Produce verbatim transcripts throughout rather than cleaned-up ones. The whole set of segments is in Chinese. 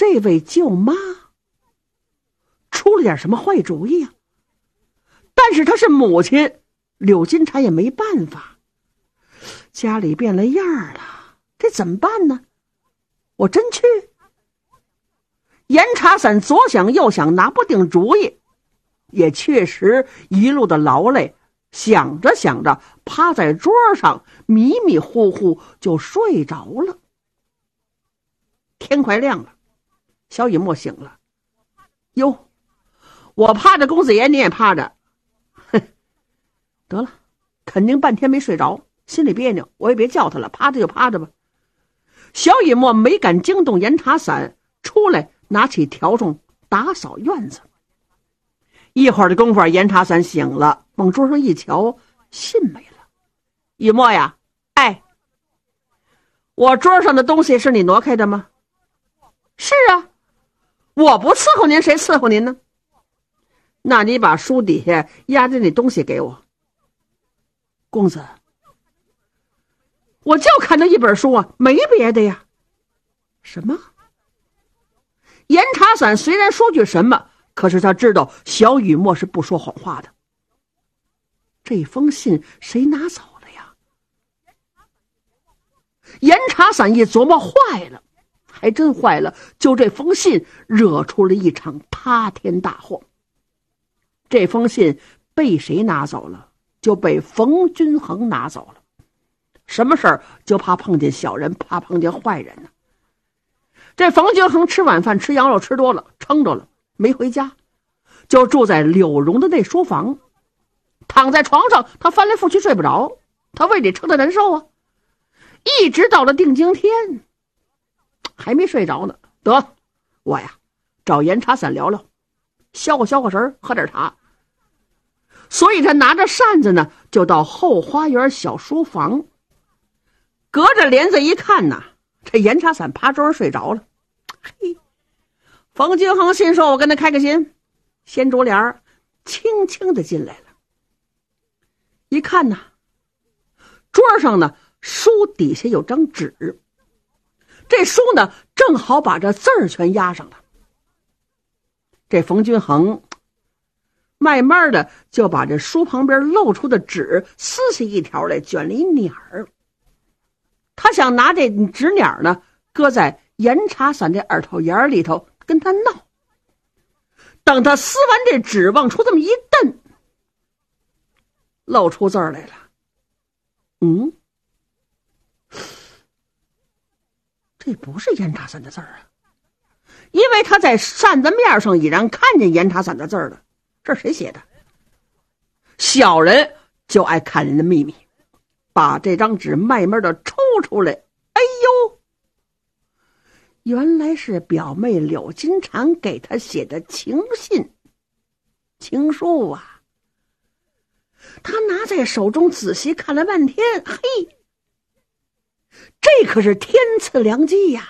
这位舅妈出了点什么坏主意啊？但是她是母亲，柳金蝉也没办法。家里变了样了，这怎么办呢？我真去？严茶伞左想右想，拿不定主意，也确实一路的劳累，想着想着，趴在桌上迷迷糊糊就睡着了。天快亮了，小雨墨醒了。哟，我趴着，公子爷你也趴着。哼，得了，肯定半天没睡着，心里别扭，我也别叫他了，趴着就趴着吧。小雨墨没敢惊动严茶伞，出来拿起笤帚打扫院子。一会儿的功夫，严茶伞醒了，往桌上一瞧，信没了。雨墨呀，哎，我桌上的东西是你挪开的吗？是啊，我不伺候您，谁伺候您呢？那你把书底下压着那东西给我。公子，我就看到一本书啊，没别的呀。什么？严茶伞虽然说句什么，可是他知道小雨墨是不说谎话的。这封信谁拿走了呀？严茶伞一琢磨，坏了，还真坏了，就这封信惹出了一场塌天大祸。这封信被谁拿走了？就被冯君衡拿走了。什么事儿就怕碰见小人，怕碰见坏人呢？这冯君衡吃晚饭吃羊肉吃多了，撑着了，没回家，就住在柳荣的那书房。躺在床上，他翻来覆去睡不着，他胃里撑得难受啊。一直到了定经天，还没睡着呢。得，我呀找严茶伞聊聊，消化消化神，喝点茶。所以他拿着扇子呢，就到后花园小书房，隔着帘子一看呐，这严茶伞趴桌上睡着了。嘿，冯君衡心说，我跟他开个心，掀竹帘轻轻的进来了。一看呐，桌上呢书底下有张纸，这书呢正好把这字儿全压上了。这冯君衡慢慢的就把这书旁边露出的纸撕下一条来，卷了一捻儿。他想拿这纸捻儿呢搁在严茶伞这耳朵眼里头跟他闹。等他撕完这纸往出这么一蹬，露出字儿来了。嗯，这不是严茶伞的字儿啊，因为他在扇子面上已然看见严茶伞的字儿了。这是谁写的？小人就爱看人的秘密，把这张纸慢慢的抽出来。哎呦，原来是表妹柳金蝉给他写的情信情书啊。他拿在手中仔细看了半天，嘿，这可是天赐良机呀。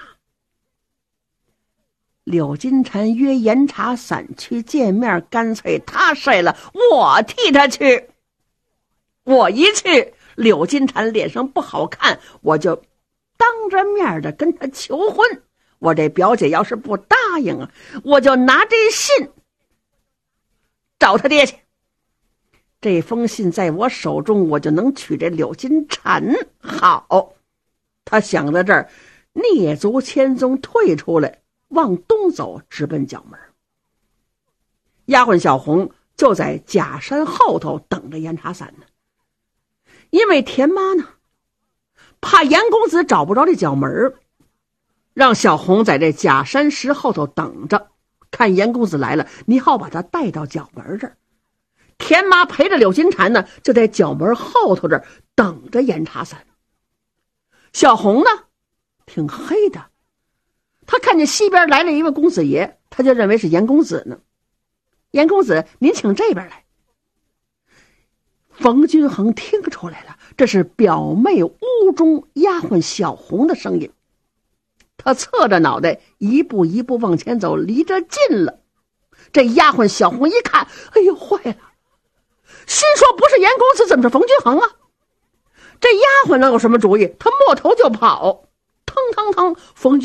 柳金蝉约严茶伞去见面，干脆他睡了，我替他去。我一去，柳金蝉脸上不好看，我就当着面的跟他求婚。我这表姐要是不答应啊，我就拿这信找他爹去。这封信在我手中，我就能娶这柳金蝉。好，他想到这儿，蹑足千踪退出来，往东走，直奔角门。丫鬟小红就在假山后头等着严茶伞呢。因为田妈呢怕严公子找不着这角门，让小红在这假山石后头等着，看严公子来了，你好把他带到角门这儿。田妈陪着柳金蝉呢，就在角门后头这儿等着严茶伞。小红呢挺黑的，他看见西边来了一位公子爷，他就认为是严公子呢。严公子，您请这边来。冯君衡听出来了，这是表妹屋中丫鬟小红的声音。他侧着脑袋一步一步往前走，离着近了。这丫鬟小红一看，哎呦，坏了，心说不是严公子，怎么是冯君衡啊？这丫鬟能有什么主意？他摸头就跑，腾腾腾，冯君